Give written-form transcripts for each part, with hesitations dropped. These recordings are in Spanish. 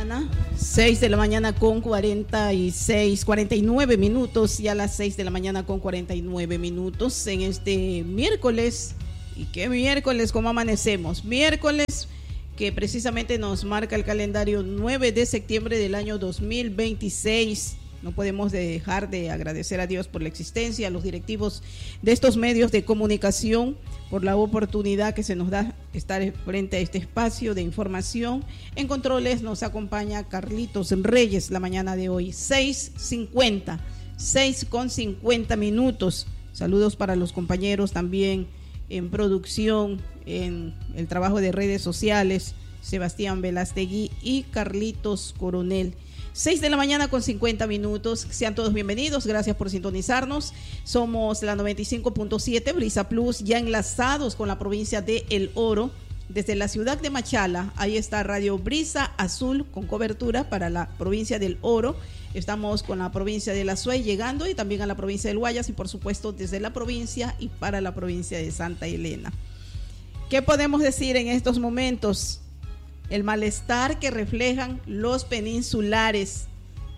mañana, 6 de la mañana con 49 minutos, y a las 6 de la mañana con 49 minutos en este miércoles. ¿Y qué miércoles? ¿Cómo amanecemos? Miércoles que precisamente nos marca el calendario 9 de septiembre del año 2026. No podemos dejar de agradecer a Dios por la existencia, a los directivos de estos medios de comunicación, por la oportunidad que se nos da estar frente a este espacio de información. En controles nos acompaña Carlitos Reyes la mañana de hoy, 6:50 minutos. Saludos para los compañeros también en producción, en el trabajo de redes sociales, Sebastián Velastegui y Carlitos Coronel. 6 de la mañana con 50 minutos. Sean todos bienvenidos. Gracias por sintonizarnos. Somos la 95.7 Brisa Plus, ya enlazados con la provincia de El Oro. Desde la ciudad de Machala, ahí está Radio Brisa Azul con cobertura para la provincia del Oro. Estamos con la provincia de La Suey llegando, y también a la provincia del Guayas, y por supuesto desde la provincia y para la provincia de Santa Elena. ¿Qué podemos decir en estos momentos? El malestar que reflejan los peninsulares,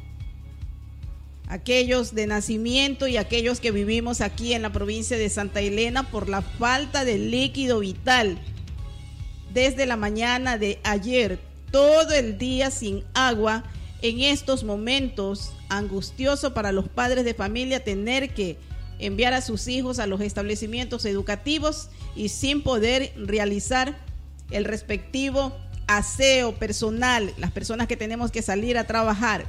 aquellos de nacimiento y aquellos que vivimos aquí en la provincia de Santa Elena, por la falta de líquido vital. Desde la mañana de ayer, todo el día sin agua. En estos momentos, angustioso para los padres de familia tener que enviar a sus hijos a los establecimientos educativos y sin poder realizar el respectivo aseo personal, las personas que tenemos que salir a trabajar.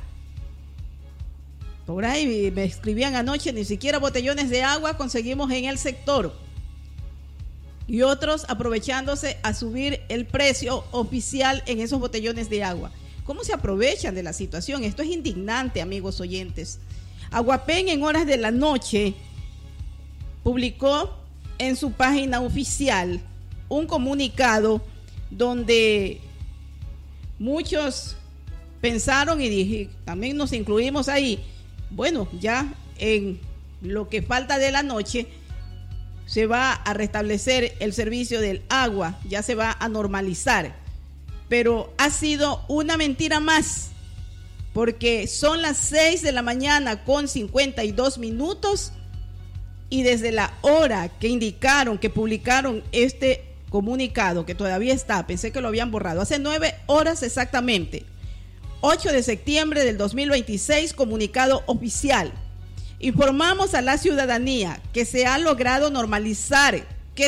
Por ahí me escribían anoche, ni siquiera botellones de agua conseguimos en el sector, y otros aprovechándose a subir el precio oficial en esos botellones de agua. ¿Cómo se aprovechan de la situación? Esto es indignante, amigos oyentes. Aguapén en horas de la noche publicó en su página oficial un comunicado donde muchos pensaron, y dije, también nos incluimos ahí, bueno, ya en lo que falta de la noche se va a restablecer el servicio del agua, ya se va a normalizar, pero ha sido una mentira más, porque son las 6 de la mañana con 52 minutos, y desde la hora que indicaron, que publicaron este comunicado, que todavía está, pensé que lo habían borrado, hace 9 horas exactamente, 8 de septiembre del 2026, comunicado oficial. Informamos a la ciudadanía que se ha logrado normalizar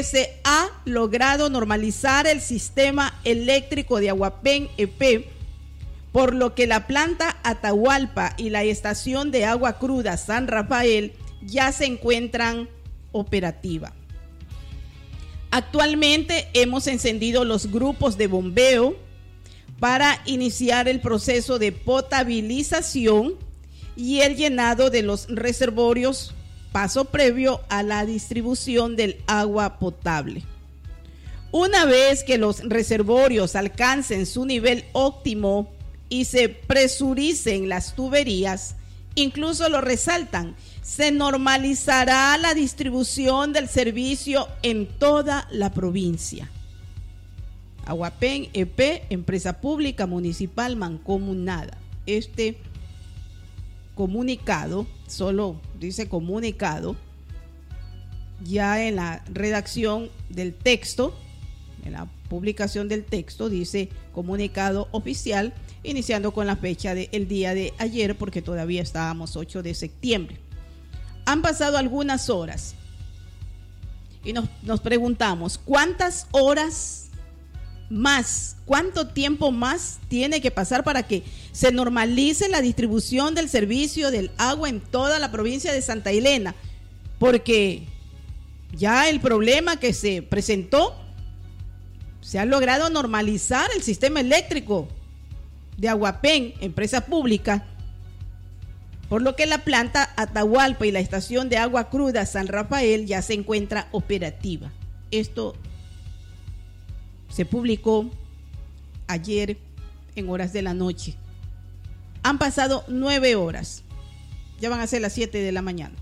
el sistema eléctrico de Aguapén EP, por lo que la planta Atahualpa y la estación de agua cruda San Rafael ya se encuentran operativas. Actualmente hemos encendido los grupos de bombeo para iniciar el proceso de potabilización y el llenado de los reservorios, paso previo a la distribución del agua potable. Una vez que los reservorios alcancen su nivel óptimo y se presuricen las tuberías, incluso lo resaltan, se normalizará la distribución del servicio en toda la provincia. Aguapén EP, empresa pública municipal mancomunada. Este comunicado, solo dice comunicado, ya en la redacción del texto, en la publicación del texto, dice comunicado oficial, iniciando con la fecha del día de ayer, porque todavía estábamos 8 de septiembre. Han pasado algunas horas y nos preguntamos, ¿cuántas horas más, cuánto tiempo más tiene que pasar para que se normalice la distribución del servicio del agua en toda la provincia de Santa Elena? Porque ya el problema que se presentó, se ha logrado normalizar el sistema eléctrico de Aguapén, empresa pública, por lo que la planta Atahualpa y la estación de agua cruda San Rafael ya se encuentra operativa. Esto se publicó ayer en horas de la noche. Han pasado 9 horas, ya van a ser las 7 de la mañana,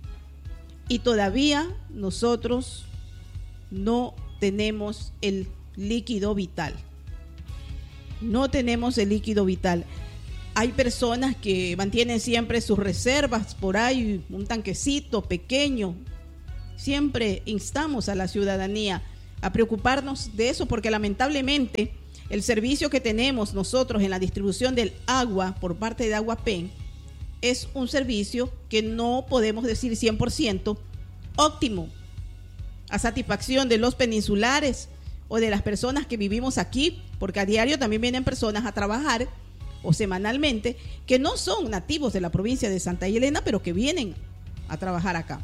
y todavía nosotros no tenemos el líquido vital. No tenemos el líquido vital. Hay personas que mantienen siempre sus reservas por ahí, un tanquecito pequeño. Siempre instamos a la ciudadanía a preocuparnos de eso, porque lamentablemente el servicio que tenemos nosotros en la distribución del agua por parte de Aguapen es un servicio que no podemos decir 100% óptimo, a satisfacción de los peninsulares o de las personas que vivimos aquí, porque a diario también vienen personas a trabajar o semanalmente que no son nativos de la provincia de Santa Elena, pero que vienen a trabajar acá.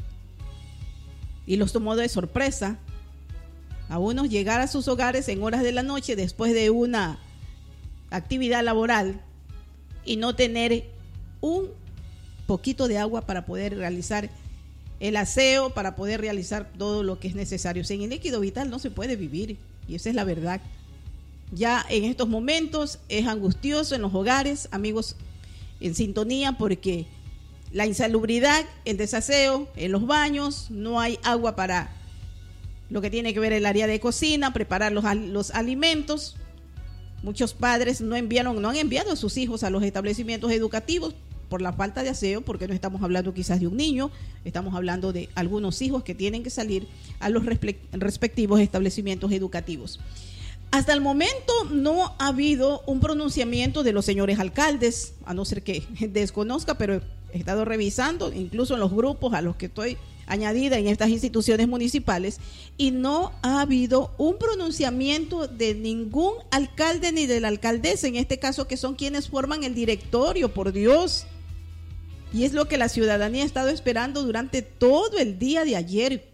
Y los tomó de sorpresa a unos llegar a sus hogares en horas de la noche después de una actividad laboral y no tener un poquito de agua para poder realizar el aseo, para poder realizar todo lo que es necesario. Sin el líquido vital no se puede vivir, y esa es la verdad. Ya en estos momentos es angustioso en los hogares, amigos en sintonía, porque la insalubridad, el desaseo en los baños, no hay agua para lo que tiene que ver el área de cocina, preparar los alimentos. Muchos padres no han enviado a sus hijos a los establecimientos educativos por la falta de aseo, porque no estamos hablando quizás de un niño, estamos hablando de algunos hijos que tienen que salir a los respectivos establecimientos educativos. Hasta el momento no ha habido un pronunciamiento de los señores alcaldes, a no ser que desconozca, pero he estado revisando, incluso en los grupos a los que estoy añadida en estas instituciones municipales, y no ha habido un pronunciamiento de ningún alcalde ni de la alcaldesa, en este caso, que son quienes forman el directorio, por Dios. Y es lo que la ciudadanía ha estado esperando durante todo el día de ayer.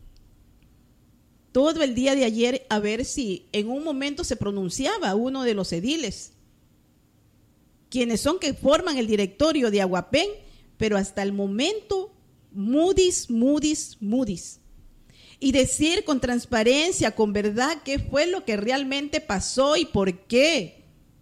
Todo el día de ayer, a ver si en un momento se pronunciaba uno de los ediles, quienes son que forman el directorio de Aguapen, pero hasta el momento Moody's. Y decir con transparencia, con verdad, qué fue lo que realmente pasó y por qué.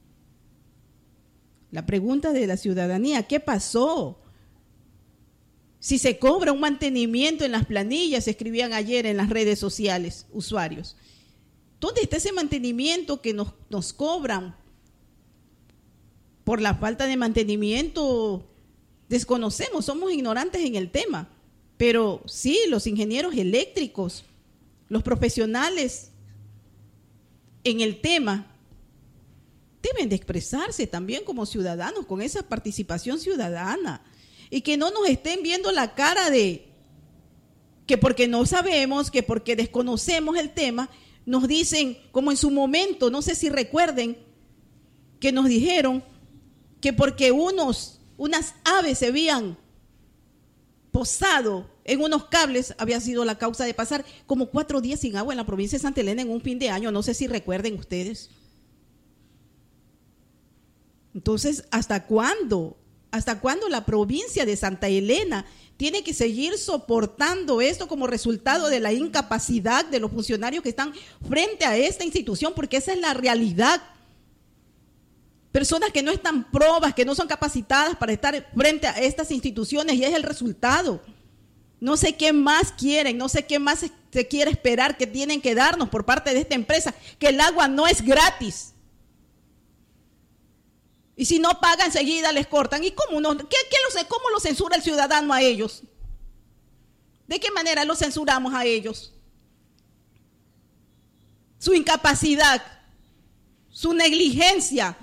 La pregunta de la ciudadanía, ¿qué pasó? Si se cobra un mantenimiento en las planillas, escribían ayer en las redes sociales usuarios. ¿Dónde está ese mantenimiento que nos cobran? Por la falta de mantenimiento desconocemos, somos ignorantes en el tema. Pero sí, los ingenieros eléctricos, los profesionales en el tema, deben de expresarse también como ciudadanos, con esa participación ciudadana. Y que no nos estén viendo la cara de que porque no sabemos, que porque desconocemos el tema, nos dicen, como en su momento, no sé si recuerden, que nos dijeron que porque unas aves se habían posado en unos cables, había sido la causa de pasar como 4 días sin agua en la provincia de Santa Elena en un fin de año. No sé si recuerden ustedes. Entonces, ¿hasta cuándo? ¿Hasta cuándo la provincia de Santa Elena tiene que seguir soportando esto como resultado de la incapacidad de los funcionarios que están frente a esta institución? Porque esa es la realidad. Personas que no están probas, que no son capacitadas para estar frente a estas instituciones, y es el resultado. No sé qué más quieren, no sé qué más se quiere esperar que tienen que darnos por parte de esta empresa, que el agua no es gratis. Y si no pagan, enseguida les cortan. ¿Y cómo lo censura el ciudadano a ellos? ¿De qué manera los censuramos a ellos? Su incapacidad, su negligencia.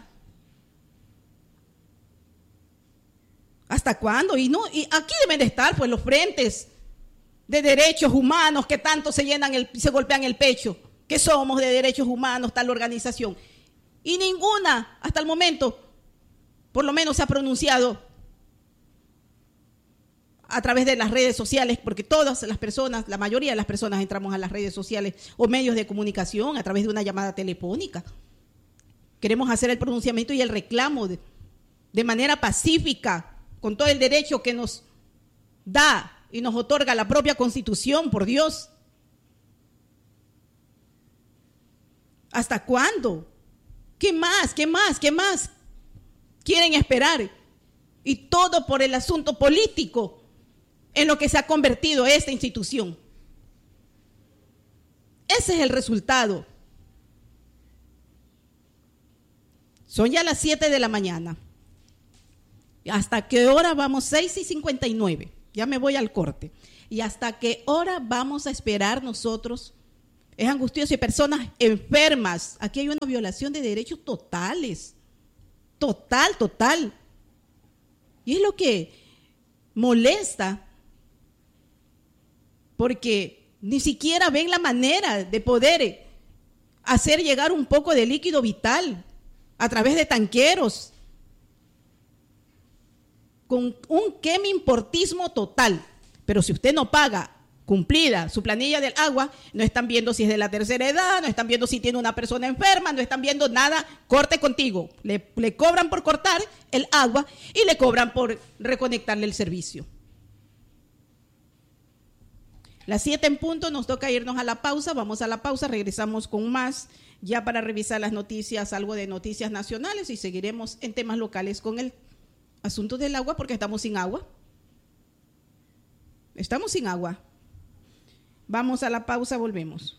¿Hasta cuándo? Y aquí deben de estar pues los frentes de derechos humanos que tanto se golpean el pecho. ¿Qué somos de derechos humanos, tal organización? Y ninguna, hasta el momento, por lo menos se ha pronunciado a través de las redes sociales, porque todas las personas, la mayoría de las personas entramos a las redes sociales o medios de comunicación a través de una llamada telefónica. Queremos hacer el pronunciamiento y el reclamo de manera pacífica, con todo el derecho que nos da y nos otorga la propia Constitución, por Dios. ¿Hasta cuándo? ¿Qué más? Quieren esperar, y todo por el asunto político en lo que se ha convertido esta institución. Ese es el resultado. Son ya las 7 de la mañana. ¿Hasta qué hora vamos? 6:59. Ya me voy al corte. ¿Y hasta qué hora vamos a esperar nosotros? Es angustioso y personas enfermas. Aquí hay una violación de derechos totales. Total. Y es lo que molesta, porque ni siquiera ven la manera de poder hacer llegar un poco de líquido vital a través de tanqueros, con un quemi-importismo total. Pero si usted no paga cumplida su planilla del agua, no están viendo si es de la tercera edad, no están viendo si tiene una persona enferma, no están viendo nada, corte contigo. Le cobran por cortar el agua y le cobran por reconectarle el servicio. Las 7 en punto, nos toca irnos a la pausa. Vamos a la pausa, regresamos con más, ya para revisar las noticias, algo de noticias nacionales, y seguiremos en temas locales con el asunto del agua, porque estamos sin agua. Estamos sin agua. Vamos a la pausa, volvemos.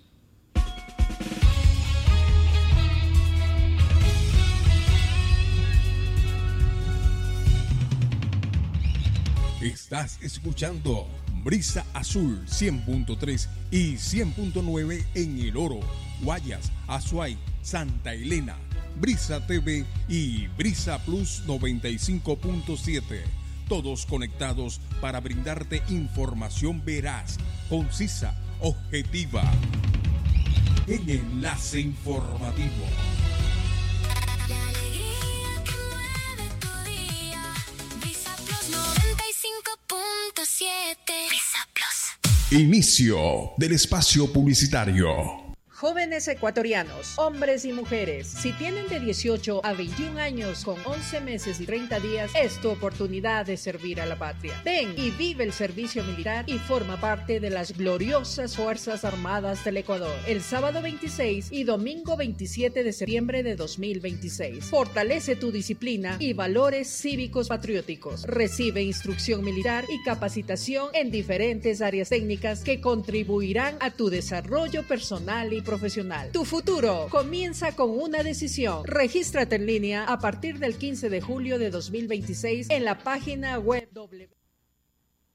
Estás escuchando Brisa Azul 100.3 y 100.9 en El Oro, Guayas, Azuay, Santa Elena, Brisa TV y Brisa Plus 95.7. Todos conectados para brindarte información veraz, concisa, objetiva. En Enlace Informativo. La alegría que mueve tu día. Brisa Plus 95.7. Brisa Plus. Inicio del espacio publicitario. Jóvenes ecuatorianos, hombres y mujeres, si tienen de 18 a 21 años con 11 meses y 30 días, es tu oportunidad de servir a la patria. Ven y vive el servicio militar y forma parte de las gloriosas Fuerzas Armadas del Ecuador. El sábado 26 y domingo 27 de septiembre de 2026. Fortalece tu disciplina y valores cívicos patrióticos. Recibe instrucción militar y capacitación en diferentes áreas técnicas que contribuirán a tu desarrollo personal y profesional. Tu futuro comienza con una decisión. Regístrate en línea a partir del 15 de julio de 2026 en la página web